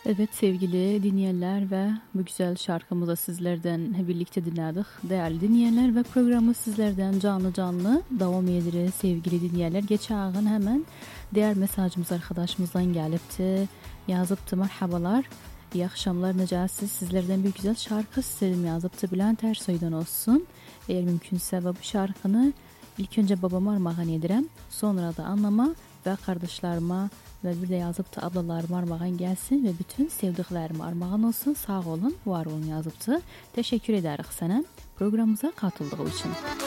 Evet sevgili dinleyenler ve bu güzel şarkımızı sizlerden birlikte dinledik. Değerli dinleyenler ve programı sizlerden canlı devam edilir sevgili dinleyenler. Geçen gün hemen diğer mesajımız arkadaşımızdan gelipti. Yazıptı merhabalar. İyi akşamlar necəsiz. Sizlerden bir güzel şarkı istedim yazıptı. Bülent Ersoy'dan olsun. Eğer mümkünse bu şarkını ilk önce babama armağan edirəm. Sonra da annama ve kardeşlerime ve bir de yazıptı ablalarıma armağan gelsin ve bütün sevdiklerime armağan olsun. Sağ olun, var olun yazıptı. Teşekkür ederiz sana programımıza katıldığı için.